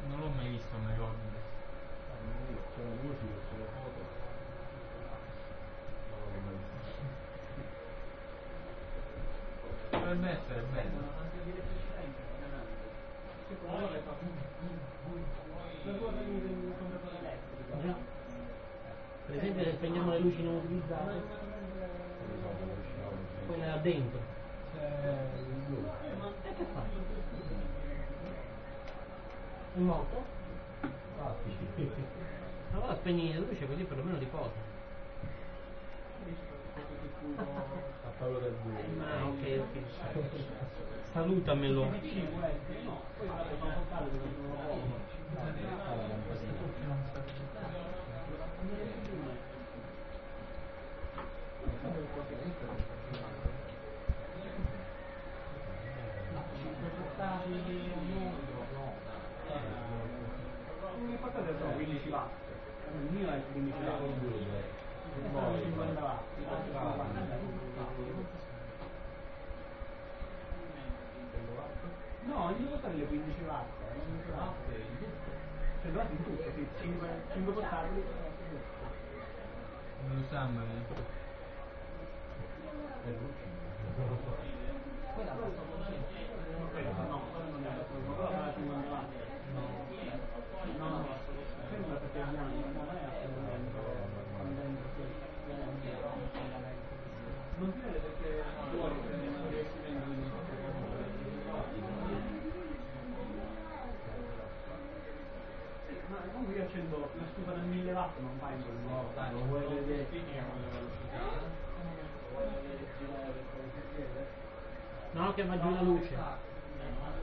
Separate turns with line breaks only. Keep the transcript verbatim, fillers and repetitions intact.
Non l'ho mai visto, non mi ricordo.
C'è la musica, c'è la foto.
Dovrebbe essere bello.
Per esempio se spegniamo le luci non utilizzate, quelle là dentro. E che fa? È morto? Allora spegni le luci così perlomeno riposa.
A Paolo del buio.
Ah, ok, ok. Salutamelo.
Qualcosa sono quindici watt, il mio è quindici watt, sono cinquanta watt. No, il mio portatile è quindici watt, cioè dove in tutto, sì, cinque portatili.
Non lo usiamo.
È luce.
Quella no, quella non è la cinquanta watt. No, no, sembra perché è bianco, non è assolutamente non si vede perché fuori prendiamo divertimenti. Ma comunque io accendo la stufa da mille watt, non fa in quel modo, dai, non vuoi vedere
No, che va giù la luce.